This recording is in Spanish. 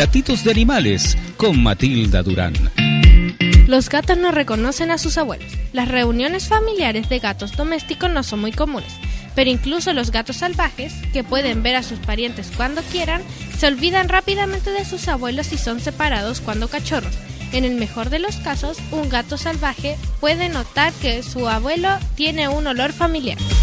Gatitos de Animales con Matilda Durán. Los gatos no reconocen a sus abuelos. Las reuniones familiares de gatos domésticos no son muy comunes, pero incluso los gatos salvajes, que pueden ver a sus parientes cuando quieran, se olvidan rápidamente de sus abuelos y son separados cuando cachorros. En el mejor de los casos, un gato salvaje puede notar que su abuelo tiene un olor familiar.